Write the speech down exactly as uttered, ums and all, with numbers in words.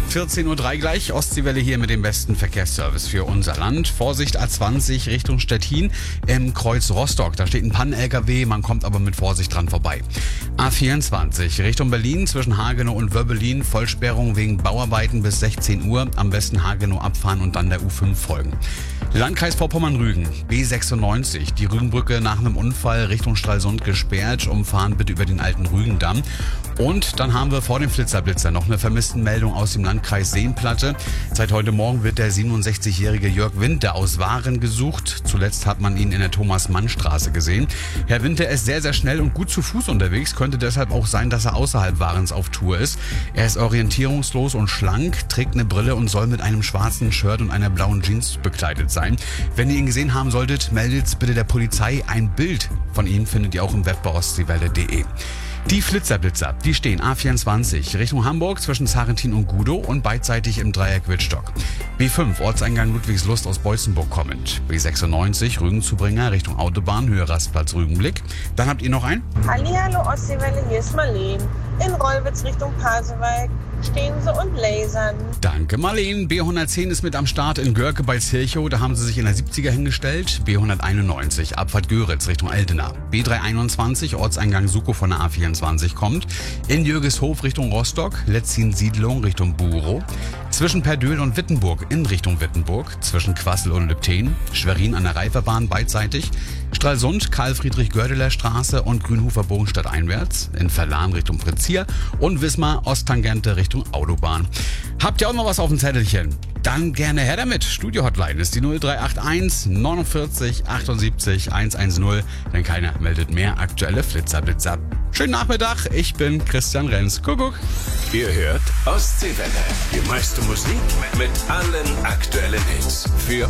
vierzehn Uhr drei gleich, Ostseewelle hier mit dem besten Verkehrsservice für unser Land. Vorsicht A zwanzig Richtung Stettin im Kreuz Rostock. Da steht ein Pannen-L K W, man kommt aber mit Vorsicht dran vorbei. A vierundzwanzig Richtung Berlin zwischen Hagenow und Wöbbelin. Vollsperrung wegen Bauarbeiten bis sechzehn Uhr. Am besten Hagenow abfahren und dann der U fünf folgen. Landkreis Vorpommern-Rügen, B sechsundneunzig. Die Rügenbrücke nach einem Unfall Richtung Stralsund gesperrt. Umfahren bitte über den alten Rügendamm. Und dann haben wir vor dem Flitzerblitzer noch eine Vermisstenmeldung aus dem Landkreis Seenplatte. Seit heute Morgen wird der siebenundsechzigjährige Jörg Winter aus Waren gesucht. Zuletzt hat man ihn in der Thomas-Mann-Straße gesehen. Herr Winter ist sehr, sehr schnell und gut zu Fuß unterwegs. Könnte deshalb auch sein, dass er außerhalb Warens auf Tour ist. Er ist orientierungslos und schlank, trägt eine Brille und soll mit einem schwarzen Shirt und einer blauen Jeans bekleidet sein. Wenn ihr ihn gesehen haben solltet, meldet bitte der Polizei. Ein Bild von ihm findet ihr auch im Web bei ostseewelle punkt de. Die Flitzerblitzer, die stehen A vierundzwanzig Richtung Hamburg zwischen Sarrentin und Gudow und beidseitig im Dreieck Wittstock. B fünf Ortseingang Ludwigslust aus Beutzenburg kommend. B sechsundneunzig Rügenzubringer Richtung Autobahn, Höhe Rastplatz Rügenblick. Dann habt ihr noch einen? Hallihallo Ostseewelle, hier ist Marleen. In Rollwitz Richtung Pasewalk stehen sie und lasern. Danke Marleen. B hundertzehn ist mit am Start in Görke bei Zilchow. Da haben sie sich in der siebziger hingestellt. B hunderteinundneunzig Abfahrt Göritz Richtung Altena. B dreihunderteinundzwanzig Ortseingang Sukow von der A vierundzwanzig kommt. In Jürgeshof Richtung Rostock. Letzin-Siedlung Richtung Burow. Zwischen Perdöhl und Wittenburg in Richtung Wittenburg. Zwischen Quassel und Lübten. Schwerin an der Reiferbahn beidseitig. Stralsund, Karl-Friedrich-Gördeler Straße und Grünhofer Bogen stadteinwärts. In Verlan Richtung Pritzia. Und Wismar Osttangente Richtung Autobahn. Habt ihr auch noch was auf dem Zettelchen? Dann gerne her damit. Studio-Hotline ist die null drei acht eins neunundvierzig achtundsiebzig hundertzehn. Denn keiner meldet mehr aktuelle Flitzerblitzer. Schönen Nachmittag, ich bin Christian Renz. Kuckuck. Ihr hört Ostseewelle. Die meiste Musik mit allen aktuellen Hits. Für